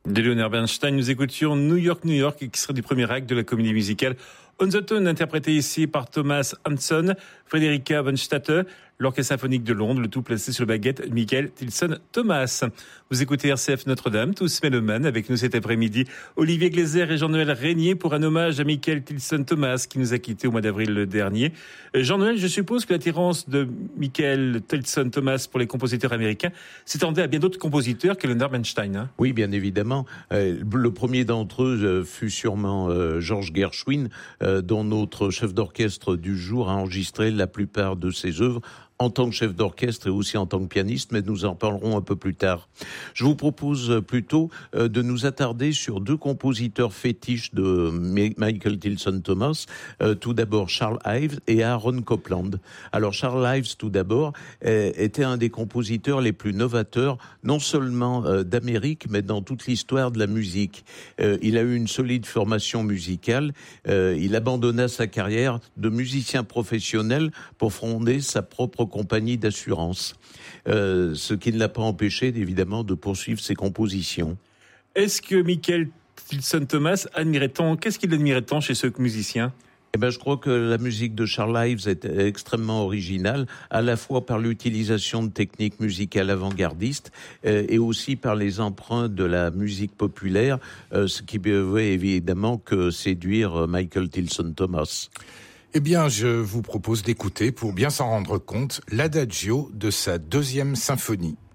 De Leonard Bernstein, nous écoutions New York, New York, qui serait du premier acte de la comédie musicale On the Tone, interprété ici par Thomas Hanson, Frederica von Statte, l'Orchestre symphonique de Londres, le tout placé sur le baguette Michael Tilson Thomas. Vous écoutez RCF Notre-Dame, tous mélomanes, avec nous cet après-midi, Olivier Gleiser et Jean-Noël Régnier pour un hommage à Michael Tilson Thomas qui nous a quittés au mois d'avril dernier. Jean-Noël, je suppose que l'attirance de Michael Tilson Thomas pour les compositeurs américains s'étendait à bien d'autres compositeurs que Leonard Bernstein. Hein. Oui, bien évidemment. Le premier d'entre eux fut sûrement George Gershwin, dont notre chef d'orchestre du jour a enregistré la plupart de ses œuvres en tant que chef d'orchestre et aussi en tant que pianiste, mais nous en parlerons un peu plus tard. Je vous propose plutôt de nous attarder sur deux compositeurs fétiches de Michael Tilson Thomas. Tout d'abord Charles Ives et Aaron Copland. Alors Charles Ives, tout d'abord, était un des compositeurs les plus novateurs, non seulement d'Amérique, mais dans toute l'histoire de la musique. Il a eu une solide formation musicale. Il abandonna sa carrière de musicien professionnel pour fonder sa propre compagnie d'assurance, ce qui ne l'a pas empêché évidemment de poursuivre ses compositions. Est-ce que Michael Tilson Thomas admirait tant, qu'est-ce qu'il admirait tant chez ce musicien ? Je crois que la musique de Charles Ives est extrêmement originale, à la fois par l'utilisation de techniques musicales avant-gardistes et aussi par les emprunts de la musique populaire, ce qui pouvait évidemment que séduire Michael Tilson Thomas. Eh bien, je vous propose d'écouter, pour bien s'en rendre compte, l'Adagio de sa 2e symphonie.